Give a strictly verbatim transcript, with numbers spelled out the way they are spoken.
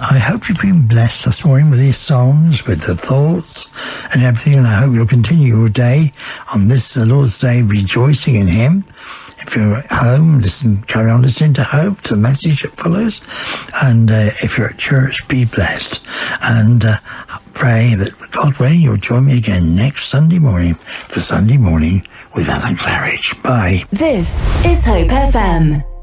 I hope you've been blessed this morning with these songs, with the thoughts and everything, and I hope you'll continue your day on this the Lord's Day rejoicing in Him. If you're at home, listen, carry on listening to Hope, to the message that follows. And uh, if you're at church, be blessed. And uh, pray that, God willing, you'll join me again next Sunday morning for Sunday Morning with Alan Claridge. Bye. This is Hope F M.